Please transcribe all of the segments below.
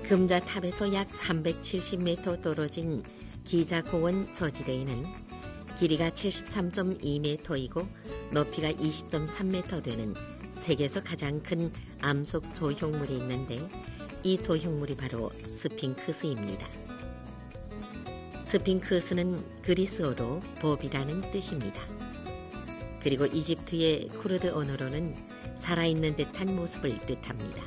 금자탑에서 약 370m 떨어진 기자 고원 저지대에는 길이가 73.2m이고 높이가 20.3m 되는 세계에서 가장 큰 암석 조형물이 있는데 이 조형물이 바로 스핑크스입니다. 스핑크스는 그리스어로 법이라는 뜻입니다. 그리고 이집트의 쿠르드 언어로는 살아있는 듯한 모습을 뜻합니다.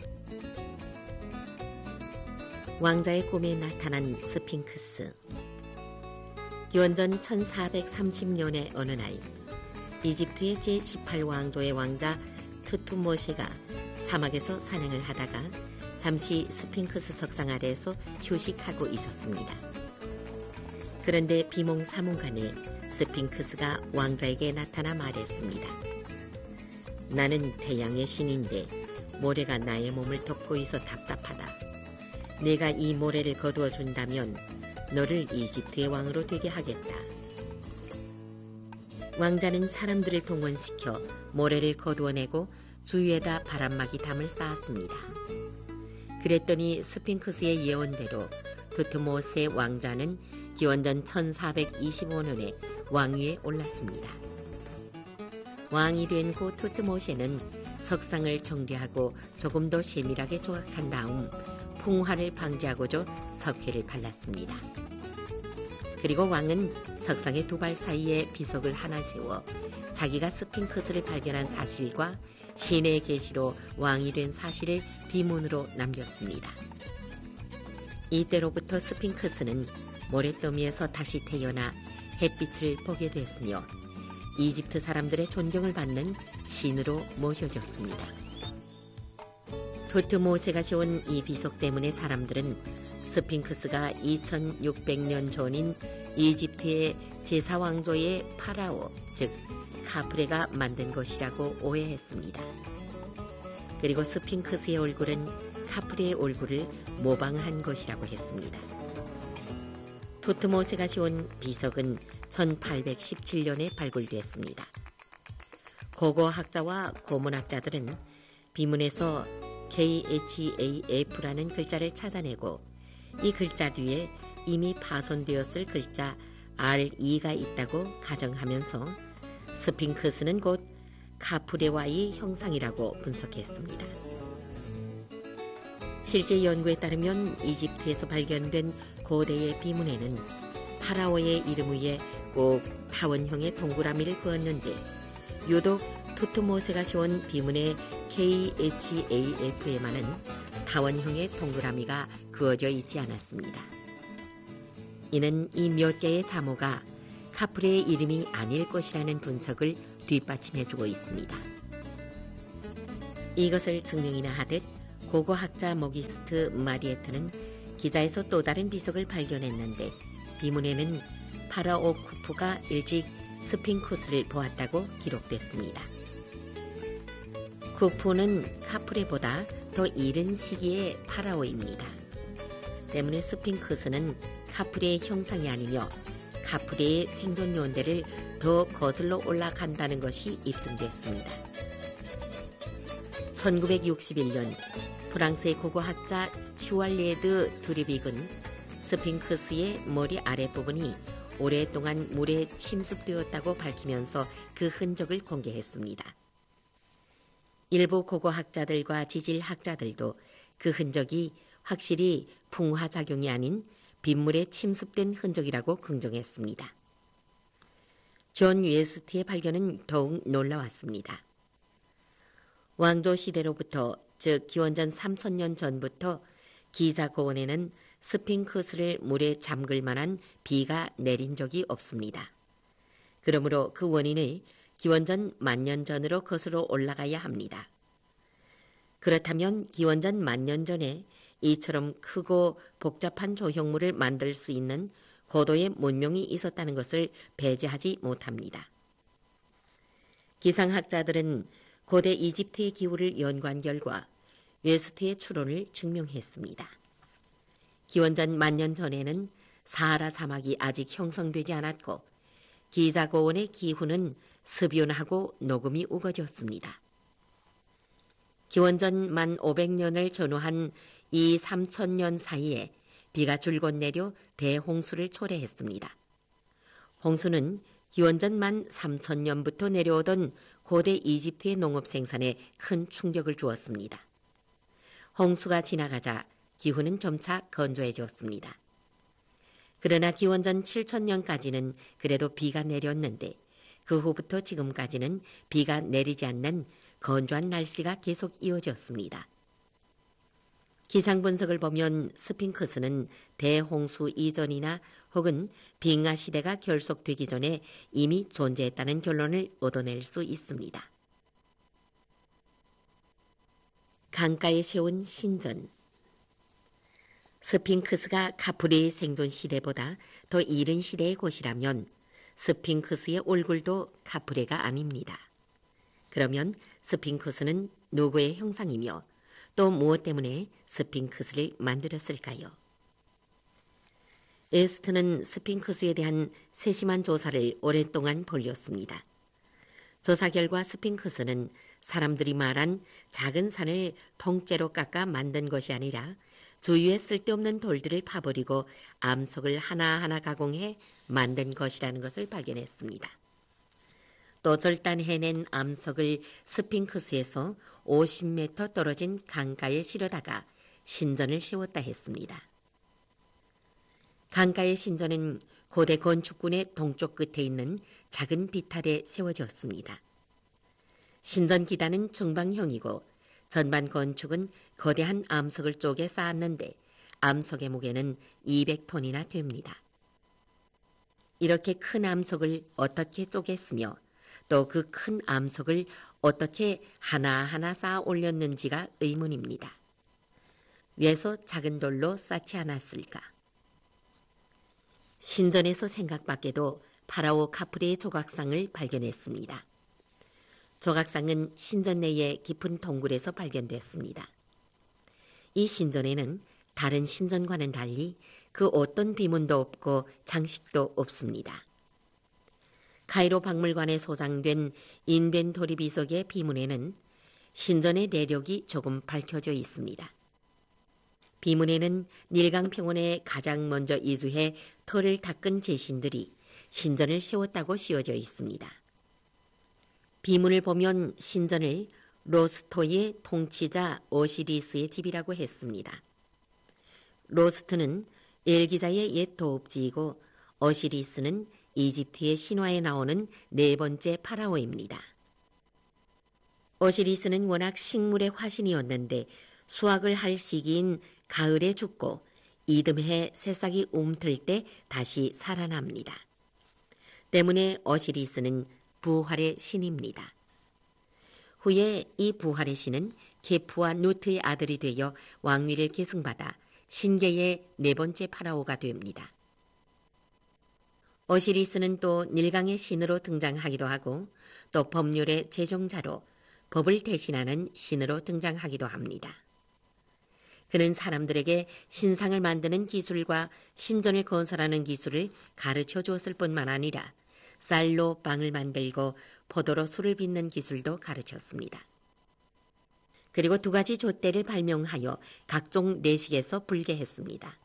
왕자의 꿈에 나타난 스핑크스. 기원전 1430년의 어느 날 이집트의 제18왕조의 왕자 트투모세가 사막에서 사냥을 하다가 잠시 스핑크스 석상 아래에서 휴식하고 있었습니다. 그런데 비몽사몽간에 스핑크스가 왕자에게 나타나 말했습니다. 나는 태양의 신인데 모래가 나의 몸을 덮고 있어 답답하다. 내가 이 모래를 거두어 준다면 너를 이집트의 왕으로 되게 하겠다. 왕자는 사람들을 동원시켜 모래를 거두어내고 주위에다 바람막이 담을 쌓았습니다. 그랬더니 스핑크스의 예언대로 투트모세 왕자는 기원전 1425년에 왕위에 올랐습니다. 왕이 된 후 투트모세는 석상을 정리하고 조금 더 세밀하게 조각한 다음 풍화를 방지하고자 석회를 발랐습니다. 그리고 왕은 석상의 두 발 사이에 비석을 하나 세워 자기가 스핑크스를 발견한 사실과 신의 계시로 왕이 된 사실을 비문으로 남겼습니다. 이때로부터 스핑크스는 모래더미에서 다시 태어나 햇빛을 보게 됐으며 이집트 사람들의 존경을 받는 신으로 모셔졌습니다. 투트모세가 세운 이 비석 때문에 사람들은 스핑크스가 2600년 전인 이집트의 제사왕조의 파라오, 즉 카프레가 만든 것이라고 오해했습니다. 그리고 스핑크스의 얼굴은 카프레의 얼굴을 모방한 것이라고 했습니다. 투트모세가 세운 비석은 1817년에 발굴됐습니다. 고고학자와 고문학자들은 비문에서 KHAF라는 글자를 찾아내고 이 글자 뒤에 이미 파손되었을 글자 RE가 있다고 가정하면서 스핑크스는 곧 카프레와의 형상이라고 분석했습니다. 실제 연구에 따르면 이집트에서 발견된 고대의 비문에는 파라오의 이름 위에 꼭 타원형의 동그라미를 그었는데 유독 투트모세가 세운 비문의 KHAF에만은 타원형의 동그라미가 그어져 있지 않았습니다. 이는 이 몇 개의 자모가 카프레의 이름이 아닐 것이라는 분석을 뒷받침해주고 있습니다. 이것을 증명이나 하듯 고고학자 모기스트 마리에트는 기자에서 또 다른 비석을 발견했는데 비문에는 파라오 쿠푸가 일찍 스핑크스를 보았다고 기록됐습니다. 쿠푸는 카프레보다 더 이른 시기의 파라오입니다. 때문에 스핑크스는 카프레의 형상이 아니며 카프레의 생존 연대를 더 거슬러 올라간다는 것이 입증됐습니다. 1961년 프랑스의 고고학자 슈왈리에드 두리빅은 스핑크스의 머리 아랫부분이 오랫동안 물에 침습되었다고 밝히면서 그 흔적을 공개했습니다. 일부 고고학자들과 지질학자들도 그 흔적이 확실히 풍화작용이 아닌 빗물에 침습된 흔적이라고 긍정했습니다. 존 웨스트의 발견은 더욱 놀라웠습니다. 왕조 시대로부터 즉 기원전 3000년 전부터 기자 고원에는 스핑크스를 물에 잠글 만한 비가 내린 적이 없습니다. 그러므로 그 원인을 기원전 10,000년 전으로 거슬러 올라가야 합니다. 그렇다면 기원전 10,000년 전에 이처럼 크고 복잡한 조형물을 만들 수 있는 고도의 문명이 있었다는 것을 배제하지 못합니다. 기상학자들은 고대 이집트의 기후를 연구한 결과 웨스트의 추론을 증명했습니다. 기원전 10,000년 전에는 사하라 사막이 아직 형성되지 않았고 기자 고원의 기후는 습연하고 녹음이 우거졌습니다. 기원전 만 500년을 전후한 이 3000년 사이에 비가 줄곧 내려 대홍수를 초래했습니다. 홍수는 기원전 만 3000년부터 내려오던 고대 이집트의 농업 생산에 큰 충격을 주었습니다. 홍수가 지나가자 기후는 점차 건조해졌습니다. 그러나 기원전 7000년까지는 그래도 비가 내렸는데 그 후부터 지금까지는 비가 내리지 않는 건조한 날씨가 계속 이어졌습니다. 기상 분석을 보면 스핑크스는 대홍수 이전이나 혹은 빙하 시대가 결속되기 전에 이미 존재했다는 결론을 얻어낼 수 있습니다. 강가에 세운 신전. 스핑크스가 카프리의 생존 시대보다 더 이른 시대의 곳이라면 스핑크스의 얼굴도 카프레가 아닙니다. 그러면 스핑크스는 누구의 형상이며 또 무엇 때문에 스핑크스를 만들었을까요? 에스트는 스핑크스에 대한 세심한 조사를 오랫동안 벌였습니다. 조사 결과 스핑크스는 사람들이 말한 작은 산을 통째로 깎아 만든 것이 아니라 주위에 쓸데없는 돌들을 파버리고 암석을 하나하나 가공해 만든 것이라는 것을 발견했습니다. 또 절단해낸 암석을 스핑크스에서 50m 떨어진 강가에 실어다가 신전을 세웠다 했습니다. 강가의 신전은 고대 건축군의 동쪽 끝에 있는 작은 비탈에 세워졌습니다. 신전 기단은 정방형이고 전반 건축은 거대한 암석을 쪼개 쌓았는데 암석의 무게는 200톤이나 됩니다. 이렇게 큰 암석을 어떻게 쪼갰으며 또 그 큰 암석을 어떻게 하나하나 쌓아 올렸는지가 의문입니다. 왜서 작은 돌로 쌓지 않았을까? 신전에서 생각밖에도 파라오 카프레의 조각상을 발견했습니다. 조각상은 신전 내의 깊은 동굴에서 발견됐습니다. 이 신전에는 다른 신전과는 달리 그 어떤 비문도 없고 장식도 없습니다. 카이로 박물관에 소장된 인벤토리 비석의 비문에는 신전의 내력이 조금 밝혀져 있습니다. 비문에는 닐강평원에 가장 먼저 이주해 터를 닦은 제신들이 신전을 세웠다고 씌워져 있습니다. 비문을 보면 신전을 로스토의 통치자 오시리스의 집이라고 했습니다. 로스트는 엘기자의 옛 도읍지이고 오시리스는 이집트의 신화에 나오는 네 번째 파라오입니다. 오시리스는 워낙 식물의 화신이었는데 수확을 할 시기인 가을에 죽고 이듬해 새싹이 움틀 때 다시 살아납니다. 때문에 오시리스는 부활의 신입니다. 후에 이 부활의 신은 케프와 누트의 아들이 되어 왕위를 계승받아 신계의 네 번째 파라오가 됩니다. 오시리스는 또 닐강의 신으로 등장하기도 하고 또 법률의 제정자로 법을 대신하는 신으로 등장하기도 합니다. 그는 사람들에게 신상을 만드는 기술과 신전을 건설하는 기술을 가르쳐 주었을 뿐만 아니라 쌀로 빵을 만들고 포도로 술을 빚는 기술도 가르쳤습니다. 그리고 2가지 돛대를 발명하여 각종 내식에서 불게 했습니다.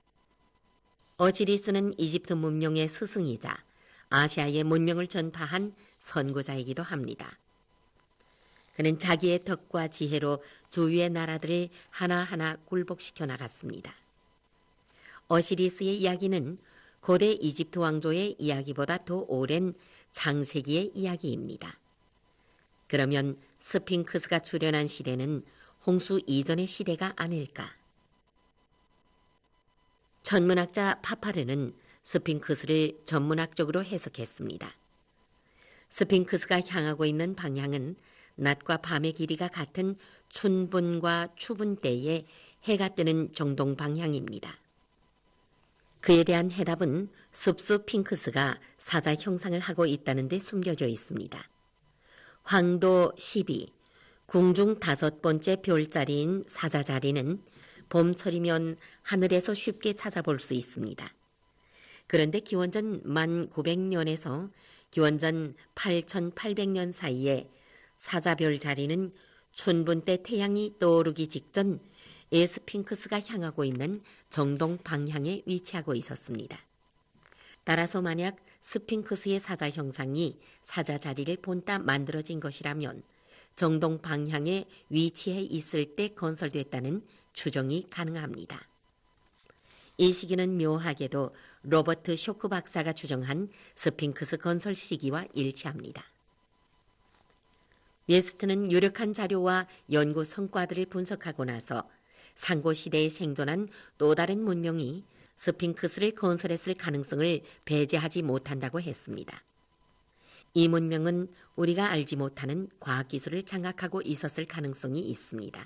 오시리스는 이집트 문명의 스승이자 아시아의 문명을 전파한 선구자이기도 합니다. 그는 자기의 덕과 지혜로 주위의 나라들을 하나하나 굴복시켜 나갔습니다. 오시리스의 이야기는 고대 이집트 왕조의 이야기보다 더 오랜 창세기의 이야기입니다. 그러면 스핑크스가 출현한 시대는 홍수 이전의 시대가 아닐까? 천문학자 파파르는 스핑크스를 전문학적으로 해석했습니다. 스핑크스가 향하고 있는 방향은 낮과 밤의 길이가 같은 춘분과 추분 때에 해가 뜨는 정동 방향입니다. 그에 대한 해답은 숲수 핑크스가 사자 형상을 하고 있다는 데 숨겨져 있습니다. 황도 12, 궁중 5번째 별자리인 사자자리는 봄철이면 하늘에서 쉽게 찾아볼 수 있습니다. 그런데 기원전 1900년에서 기원전 8800년 사이에 사자별 자리는 춘분 때 태양이 떠오르기 직전 에스핑크스가 향하고 있는 정동 방향에 위치하고 있었습니다. 따라서 만약 스핑크스의 사자 형상이 사자 자리를 본따 만들어진 것이라면 정동 방향에 위치해 있을 때 건설됐다는 추정이 가능합니다. 이 시기는 묘하게도 로버트 쇼크 박사가 추정한 스핑크스 건설 시기와 일치합니다. 웨스트는 유력한 자료와 연구 성과들을 분석하고 나서 상고시대에 생존한 또 다른 문명이 스핑크스를 건설했을 가능성을 배제하지 못한다고 했습니다. 이 문명은 우리가 알지 못하는 과학기술을 장악하고 있었을 가능성이 있습니다.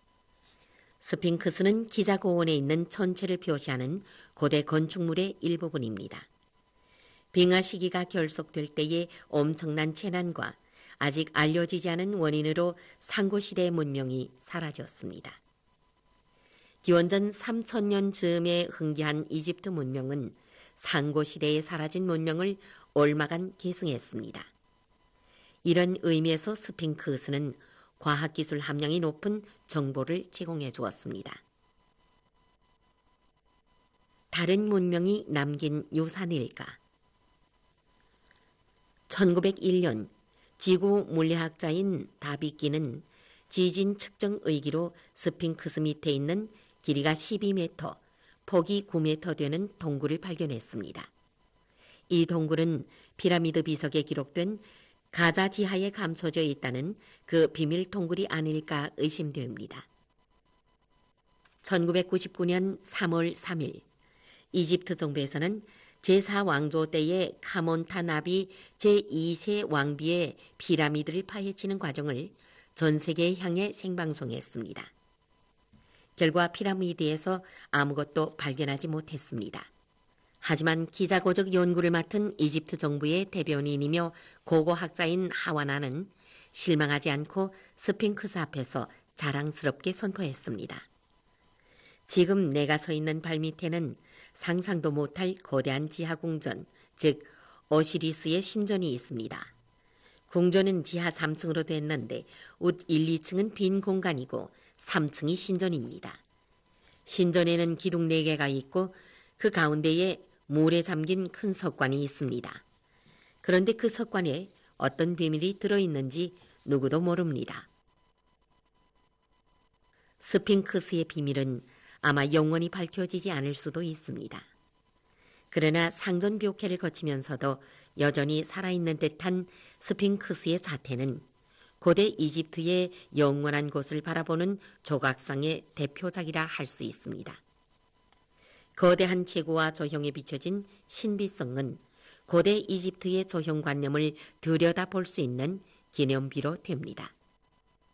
스핑크스는 기자 고원에 있는 천체를 표시하는 고대 건축물의 일부분입니다. 빙하 시기가 결속될 때의 엄청난 재난과 아직 알려지지 않은 원인으로 상고시대의 문명이 사라졌습니다. 기원전 3000년 즈음에 흥기한 이집트 문명은 상고시대에 사라진 문명을 얼마간 계승했습니다. 이런 의미에서 스핑크스는 과학기술 함량이 높은 정보를 제공해 주었습니다. 다른 문명이 남긴 유산일까? 1901년 지구 물리학자인 다비끼는 지진 측정 의기로 스핑크스 밑에 있는 길이가 12m, 폭이 9m 되는 동굴을 발견했습니다. 이 동굴은 피라미드 비석에 기록된 가자 지하에 감춰져 있다는 그 비밀 동굴이 아닐까 의심됩니다. 1999년 3월 3일 이집트 정부에서는 제4왕조 때의 카몬타나비 제2세 왕비의 피라미드를 파헤치는 과정을 전 세계에 향해 생방송했습니다. 결과 피라미드에서 아무것도 발견하지 못했습니다. 하지만 기자고적 연구를 맡은 이집트 정부의 대변인이며 고고학자인 하와나는 실망하지 않고 스핑크스 앞에서 자랑스럽게 선포했습니다. 지금 내가 서 있는 발밑에는 상상도 못할 거대한 지하 궁전, 즉 어시리스의 신전이 있습니다. 궁전은 지하 3층으로 됐는데 웃 1, 2층은 빈 공간이고 3층이 신전입니다. 신전에는 기둥 4개가 있고 그 가운데에 물에 잠긴 큰 석관이 있습니다. 그런데 그 석관에 어떤 비밀이 들어있는지 누구도 모릅니다. 스핑크스의 비밀은 아마 영원히 밝혀지지 않을 수도 있습니다. 그러나 상전벽해를 거치면서도 여전히 살아있는 듯한 스핑크스의 사태는 고대 이집트의 영원한 곳을 바라보는 조각상의 대표작이라 할 수 있습니다. 거대한 체구와 조형에 비춰진 신비성은 고대 이집트의 조형관념을 들여다볼 수 있는 기념비로 됩니다.